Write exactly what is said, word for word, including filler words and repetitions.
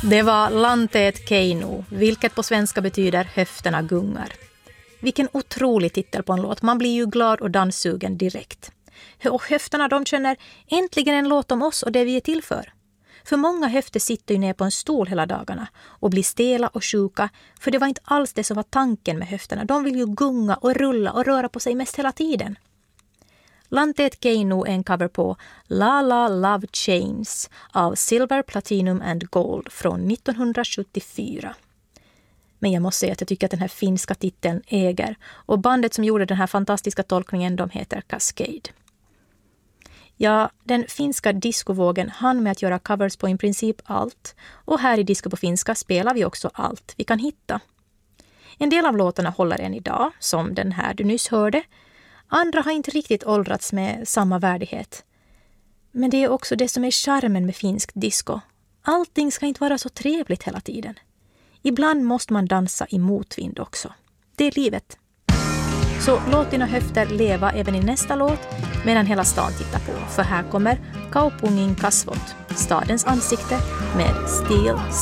Det var Lanteet Keino, vilket på svenska betyder höfterna gungar. Vilken otrolig titel på en låt. Man blir ju glad och danssugen direkt. Och höfterna, de känner äntligen en låt om oss och det vi är till för. För många höfter sitter ju ner på en stol hela dagarna och blir stela och sjuka. För det var inte alls det som var tanken med höfterna. De vill ju gunga och rulla och röra på sig mest hela tiden. Lanteet Keino är en cover på La La Love Chains av Silver, Platinum and Gold från nittonhundrasjuttiofyra. Men jag måste säga att jag tycker att den här finska titeln äger. Och bandet som gjorde den här fantastiska tolkningen, de heter Cascade. Ja, den finska discovågen hann med att göra covers på i princip allt. Och här i Disco på finska spelar vi också allt vi kan hitta. En del av låtarna håller än idag, som den här du nyss hörde. Andra har inte riktigt åldrats med samma värdighet. Men det är också det som är charmen med finsk disco. Allting ska inte vara så trevligt hela tiden. Ibland måste man dansa i motvind också. Det är livet. Så låt dina höfter leva även i nästa låt medan hela stan tittar på. För här kommer Kaupungin kasvot, stadens ansikte med Steel